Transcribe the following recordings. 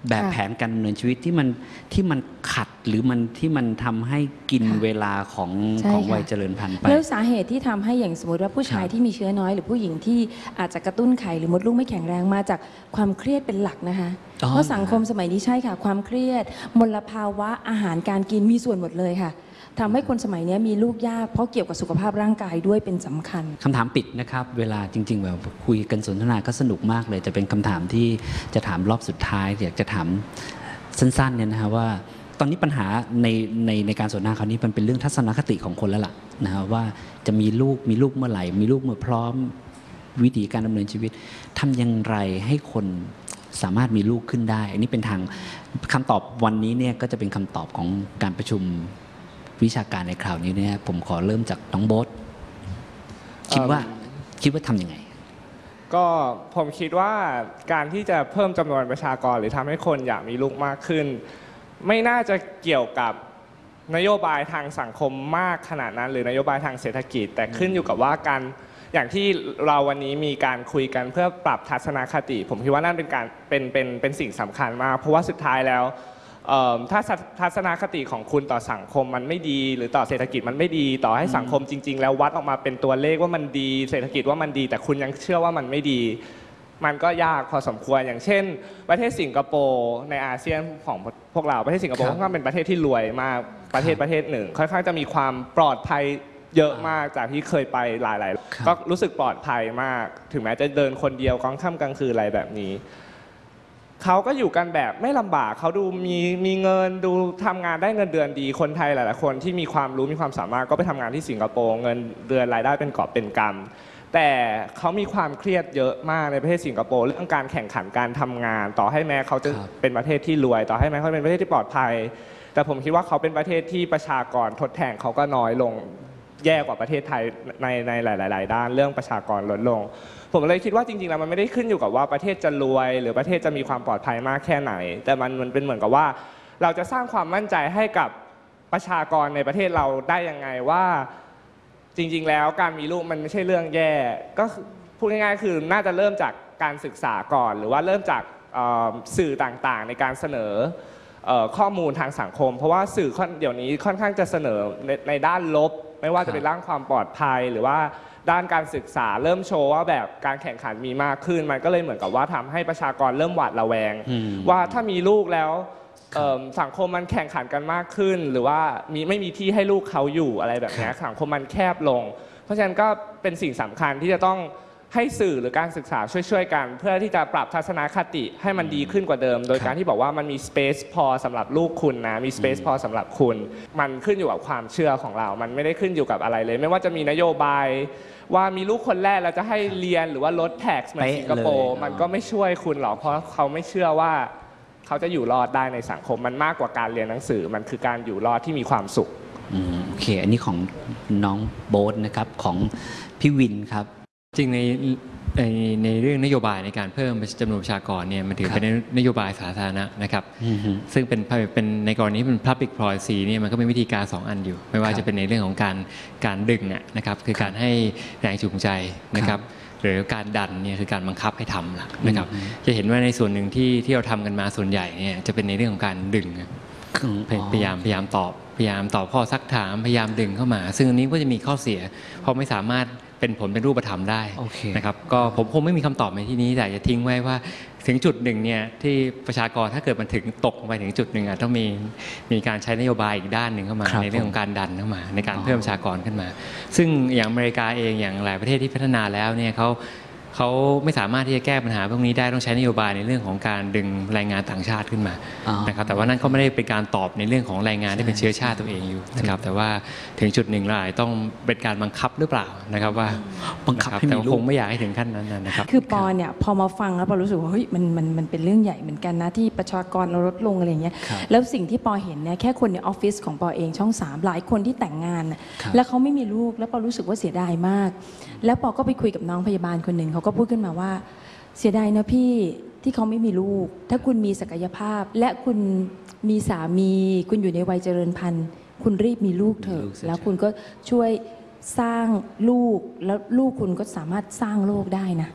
แบบแผนการดำเนินชีวิตที่มันขัดหรือที่มันทำให้กินเวลาของวัยเจริญพันธุ์ไปแล้วสาเหตุที่ทำให้อย่างสมมติว่าผู้ชายที่มีเชื้อน้อยหรือผู้หญิงที่อาจจะกระตุ้นไข่หรือมดลูกไม่แข็งแรงมาจากความเครียดเป็นหลักนะคะเพราะสังคมสมัยนี้ใช่ค่ะความเครียดมลภาวะอาหารการกินมีส่วนหมดเลยค่ะทำให้คนสมัยนี้มีลูกยากเพราะเกี่ยวกับสุขภาพร่างกายด้วยเป็นสำคัญคำถามปิดนะครับเวลาจริงๆแบบคุยกันสนทนาก็สนุกมากเลยจะเป็นคำถามที่จะถามรอบสุดท้ายอยากจะถามสั้นๆเนี่ยนะฮะว่าตอนนี้ปัญหาในการสนทนาคราวนี้มันเป็นเรื่องทัศนคติของคนแล้วล่ะนะฮะว่าจะมีลูกเมื่อไหร่มีลูกเมื่อพร้อมวิธีการดำเนินชีวิตทำอย่างไรให้คนสามารถมีลูกขึ้นได้อันนี้เป็นทางคำตอบวันนี้เนี่ยก็จะเป็นคำตอบของการประชุมวิชาการในคราวนี้เนี่ยผมขอเริ่มจากน้องโบ๊ทคิดว่าทำยังไงก็ผมคิดว่าการที่จะเพิ่มจำนวนประชากรหรือทำให้คนอยากมีลูกมากขึ้นไม่น่าจะเกี่ยวกับนโยบายทางสังคมมากขนาดนั้นหรือนโยบายทางเศรษฐกิจแต่ขึ้นอยู่กับว่าการอย่างที่เราวันนี้มีการคุยกันเพื่อปรับทัศนคติผมคิดว่านั่นเป็นการเป็นสิ่งสำคัญมากเพราะว่าสุดท้ายแล้วถ้าทัศนคติของคุณต่อสังคมมันไม่ดีหรือต่อเศรษฐกิจมันไม่ดีต่อให้สังคมจริงๆแล้ววัดออกมาเป็นตัวเลขว่ามันดีเศรษฐกิจว่ามันดีแต่คุณยังเชื่อว่ามันไม่ดีมันก็ยากพอสมควรอย่างเช่นประเทศสิงคโปร์ในอาเซียนของพวกเราประเทศสิงคโปร์ค่อนข้างเป็นประเทศที่รวยมากประเทศหนึ่งค่อนข้างจะมีความปลอดภัยเยอะมากจากที่เคยไปหลายๆก็รู้สึกปลอดภัยมากถึงแม้จะเดินคนเดียวกลางค่ำกลางคืนอะไรแบบนี้เขาก็อยู่กันแบบไม่ลำบากเขาดูมีเงินดูทำงานได้เงินเดือนดีคนไทยหลายๆคนที่มีความรู้มีความสามารถก็ไปทำงานที่สิงคโปร์เงินเดือนรายได้เป็นกอบเป็นกำแต่เขามีความเครียดเยอะมากในประเทศสิงคโปร์เรื่องการแข่งขันการทำงานต่อให้แม้เขาจะเป็นประเทศที่รวยต่อให้แม้เขาเป็นประเทศที่ปลอดภัยแต่ผมคิดว่าเขาเป็นประเทศที่ประชากรทดแทนเขาก็น้อยลงแย่กว่าประเทศไทยในหลายๆด้านเรื่องประชากรลดลงผมเลยคิดว่าจริงๆแล้วมันไม่ได้ขึ้นอยู่กับว่าประเทศจะรวยหรือประเทศจะมีความปลอดภัยมากแค่ไหนแต่มันเป็นเหมือนกับว่าเราจะสร้างความมั่นใจให้กับประชากรในประเทศเราได้ยังไงว่าจริงๆแล้วการมีลูกมันไม่ใช่เรื่องแย่ก็พูดง่ายๆคือน่าจะเริ่มจากการศึกษาก่อนหรือว่าเริ่มจากสื่อต่างๆในการเสนอข้อมูลทางสังคมเพราะว่าสื่อเดี๋ยวนี้ค่อนข้างจะเสนอในด้านลบไม่ว่าจะเป็นด้านความปลอดภัยหรือว่าด้านการศึกษาเริ่มโชว์ว่าแบบการแข่งขันมีมากขึ้นมันก็เลยเหมือนกับว่าทำให้ประชากรเริ่มหวาดระแวงว่าถ้ามีลูกแล้วสังคมมันแข่งขันกันมากขึ้นหรือว่าไม่มีที่ให้ลูกเขาอยู่อะไรแบบนี้สังคมมันแคบลงเพราะฉะนั้นก็เป็นสิ่งสำคัญที่จะต้องให้สื่อหรือการศึกษาช่วยกันเพื่อที่จะปรับทัศนคติให้มันดีขึ้นกว่าเดิมโดยการที่บอกว่ามันมีสเปซพอสำหรับลูกคุณนะมีสเปซพอสำหรับคุณมันขึ้นอยู่กับความเชื่อของเรามันไม่ได้ขึ้นอยู่กับอะไรเลยไม่ว่าจะมีนโยบายว่ามีลูกคนแรกเราจะให้เรียนหรือว่าลดแท็กซ์เหมือนสิงคโปร์มันก็ไม่ช่วยคุณหรอกเพราะเขาไม่เชื่อว่าเขาจะอยู่รอดได้ในสังคมมันมากกว่าการเรียนหนังสือมันคือการอยู่รอดที่มีความสุขโอเคอันนี้ของน้องโบ๊ทนะครับของพี่วินครับจริงในเรื่องนโยบายในการเพิ่มจำนวนประชากรเนี่ยมันถือเป็นนโยบายสาธารณะนะครับซึ่งเป็นในกรณีเป็น public policy เนี่ยมันก็มีวิธีการ2 อันอยู่ไม่ว่าจะเป็นในเรื่องของการดึงนะครับคือการให้แรงจูงใจนะครับหรือการดันเนี่ยคือการบังคับให้ทำนะครับจะเห็นว่าในส่วนหนึ่งที่เราทำกันมาส่วนใหญ่เนี่ยจะเป็นในเรื่องของการดึงพยายามตอบข้อซักถามพยายามดึงเข้ามาซึ่งอันนี้ก็จะมีข้อเสียเพราะไม่สามารถเป็นผลเป็นรูปธรรมได้นะครับก็ผมคงไม่มีคำตอบในที่นี้แต่จะทิ้งไว้ว่าถึงจุดหนึ่งเนี่ยที่ประชากรถ้าเกิดมันถึงตกไปถึงจุดหนึ่งต้องมีการใช้นโยบายอีกด้านหนึ่งเข้ามาในเรื่องของการดันเข้ามาในการเพิ่มประชากรขึ้นมาซึ่งอย่างอเมริกาเองอย่างหลายประเทศที่พัฒนาแล้วเนี่ยเขาไม่สามารถที่จะแก้ปัญหาพวกนี้ได้ต้องใช้นโยบายในเรื่องของการดึงแรงงานต่างชาติขึ้นมานะครับแต่ว่านั่นก็ไม่ได้เป็นการตอบในเรื่องของแรงงานที่เป็นเชื้อชาติตัวเองอยู่นะครับแต่ว่าถึงจุดหนึ่งเราต้องเป็นการบังคับหรือเปล่านะครับว่าบังคับให้มีลูกแต่คงไม่อยากให้ถึงขั้นนั้นนะครับคือปอเนี่ยพอมาฟังแล้วปอรู้สึกว่าเฮ้ยมันเป็นเรื่องใหญ่เหมือนกันนะที่ประชากรเราลดลงอะไรเงี้ยแล้วสิ่งที่ปอเห็นเนี่ยแค่คนในออฟฟิศของปอเองช่อง3หลายคนที่แต่งงานแล้วเขาไม่มีลูกแล้วปอรู้สึกว่าเสียดายมากแล้วปอก็ไปคุยกับน้องพยาบาลคนหนึ่งเขาก็พูดขึ้นมาว่าเสียดายนะพี่ที่เขาไม่มีลูกถ้าคุณมีศักยภาพและคุณมีสามีคุณอยู่ในวัยเจริญพันธุ์คุณรีบมีลูกเถอะแล้วคุณก็ช่วยสร้างลูกแล้วลูกคุณก็สามารถสร้างโลกได้นะ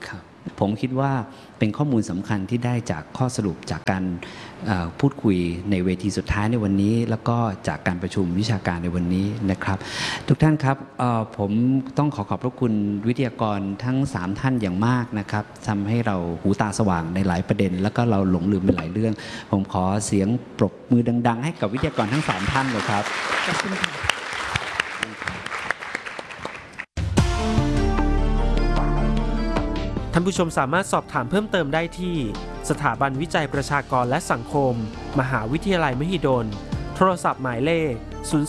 ผมคิดว่าเป็นข้อมูลสำคัญที่ได้จากข้อสรุปจากการพูดคุยในเวทีสุดท้ายในวันนี้แล้วก็จากการประชุมวิชาการในวันนี้นะครับทุกท่านครับผมต้องขอบพระคุณวิทยากรทั้ง3ท่านอย่างมากนะครับทำให้เราหูตาสว่างในหลายประเด็นแล้วก็เราหลงลืมไปหลายเรื่องผมขอเสียงปรบมือดังๆให้กับวิทยากรทั้ง3ท่านเลยครับขอบคุณค่ะท่านผู้ชมสามารถสอบถามเพิ่มเติมได้ที่สถาบันวิจัยประชากรและสังคมมหาวิทยาลัยมหิดลโทรศัพท์หมายเลข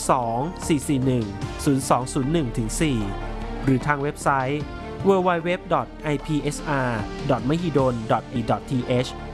02-441-0201-4 หรือทางเว็บไซต์ www.ipsr.mahidol.e.th